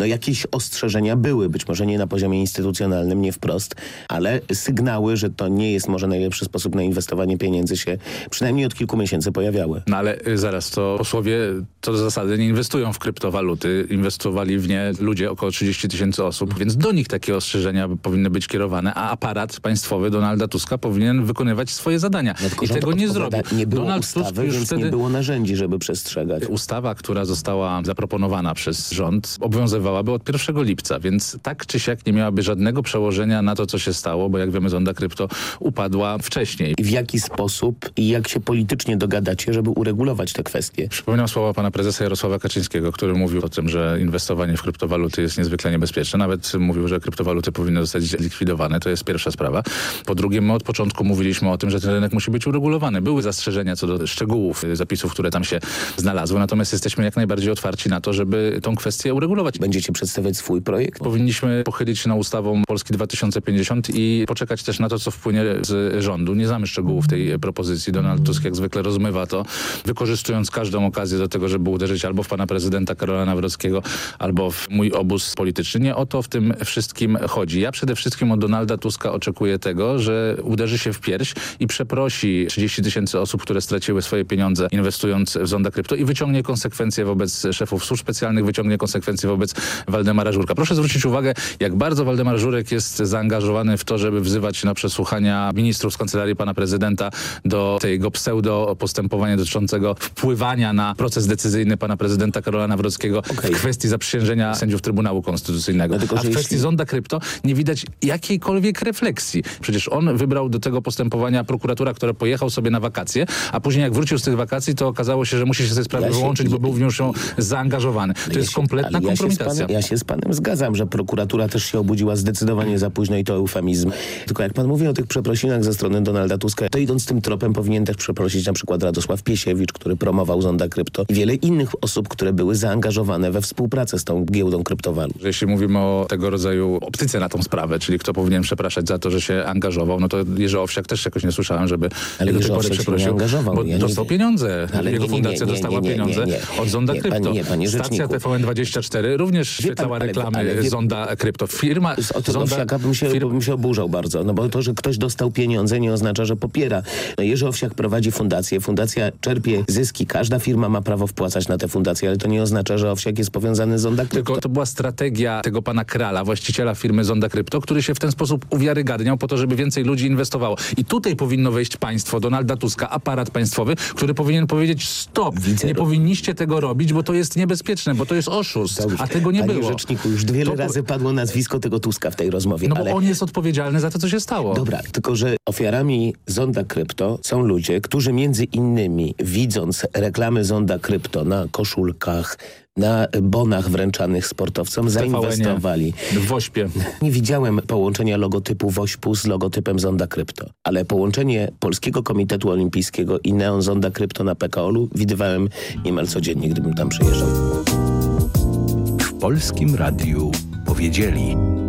jakieś ostrzeżenia były, być może nie na poziomie instytucjonalnym, nie wprost, ale sygnały, że to nie jest może najlepszy sposób na inwestowanie pieniędzy się przynajmniej od kilku miesięcy pojawiały. No ale zaraz, to posłowie co do zasady nie inwestują w kryptowaluty. Inwestowali w nie ludzie, około 30 000 osób, więc do nich takie ostrzeżenia powinny być kierowane, a aparat państwowy Donalda Tuska powinien wykonywać swoje zadania. No, i tego nie zrobił. Nie było Donald ustawy, Tusk już więc wtedy... nie było narzędzi, żeby przestrzegać. Ustawa, która została zaproponowana przez rząd, obowiązywałaby od 1 lipca, więc tak czy siak nie miałaby żadnego przełożenia na to, co się stało, bo jak wiemy, Zonda Krypto upadła wcześniej. I w jaki sposób i jak się politycznie dogadacie, żeby uregulować te kwestie? Przypominam słowa pana prezesa Jarosława Kaczyńskiego, który mówił o tym, że inwestowanie w kryptowaluty jest niezwykle niebezpieczne. Nawet mówił, że kryptowaluty powinny zostać zlikwidowane. To jest pierwsza sprawa. Po drugie, my od początku mówiliśmy o tym, że ten rynek musi być uregulowany. Były zastrzeżenia co do szczegółów zapisów, które tam się znalazły. Natomiast jesteśmy jak najbardziej otwarci na to, żeby tą kwestię uregulować. Będziecie przedstawiać swój projekt? Powinniśmy pochylić się nad ustawą Polski 2050 i poczekać też na to, co wpłynie z rządu. Nie znamy szczegółów tej propozycji. Donald Tusk jak zwykle rozmywa to, wykorzystując każdą okazję do tego, żeby uderzyć albo w pana prezydenta Karola Nawrockiego, albo w mój obóz polityczny. Nie o to w tym wszystkim chodzi. Ja przede wszystkim od Donalda Tuska oczekuję tego, że uderzy się w pierś i przeprosi 30 000 osób, które straciły swoje pieniądze inwestując w Zonda Krypto i wyciągnie konsekwencje wobec szefów służb specjalnych, wyciągnie konsekwencje wobec Waldemara Żurka. Proszę zwrócić uwagę, jak bardzo Waldemar Żurek jest zaangażowany w to, żeby wzywać na przesłuchania ministrów z kancelarii pana prezydenta do tego pseudo postępowania dotyczącego wpływania na proces decyzyjny pana prezydenta Karola Nawrockiego w kwestii zaprzysiężenia sędziów Trybunału Konstytucyjnego. Dlatego, a w kwestii Zonda Krypto nie widać jakiejkolwiek refleksji. Przecież on wybrał do tego postępowania prokuratora, który pojechał sobie na wakacje, a później jak wrócił z tych wakacji, to okazało się, że musi się z tej sprawy wyłączyć, bo był w nią zaangażowany. To jest kompletna kompromitacja. Ja się z panem zgadzam, że prokuratura też się obudziła zdecydowanie za późno i to eufemizm. Tylko jak pan mówi o tych przeprosinach ze strony Donalda Tuska, to idąc tym tropem powinien też przeprosić na przykład Radosław Piesiewicz, który promował Zonda Krypto i wiele innych osób, które były zaangażowane we współpracę z tą giełdą kryptowalut. Jeśli mówimy o tego rodzaju optyce na tą sprawę, czyli kto powinien przepraszać za to, że się angażował, no to Jerzy Owsiak też jakoś nie słyszałem, żeby do tej pory przeprosił, bo dostał pieniądze. Jego fundacja dostała pieniądze od Zonda Krypto. Stacja TVN24 również świetlała reklamy Zonda Krypto. Firma Owsiaka bym się oburzał bardzo, no bo to, że ktoś dostał pieniądze nie oznacza, że popiera. No Jerzy Owsiak prowadzi fundację, fundacja czerpie zyski, każda firma ma prawo wpłacać na tę fundację, ale to nie oznacza, że Owsiak jest powiązany z Zonda Krypto. Tylko to była strategia tego pana Krala, właściciela firmy Zonda Krypto, który się w ten sposób uwiarygadniał po to, żeby więcej ludzi inwestowało. I tutaj powinno wejść państwo, Donalda Tuska, aparat państwowy, który powinien powiedzieć stop, nie powinniście tego robić, bo to jest niebezpieczne, bo to jest oszust, a tego nie było. Panie rzeczniku, już wiele razy padło nazwisko tego Tuska w tej rozmowie. No bo on jest odpowiedzialny za to, co się stało. Dobra, tylko że ofiarami Zonda Krypto są ludzie, którzy między innymi widząc reklamy Zonda Krypto na koszulkach, na bonach wręczanych sportowcom zainwestowali. W Wośpie. Nie widziałem połączenia logotypu Wośpu z logotypem Zonda Krypto, ale połączenie Polskiego Komitetu Olimpijskiego i neon Zonda Krypto na PKOL-u widywałem niemal codziennie, gdybym tam przyjeżdżał. W Polskim Radiu powiedzieli...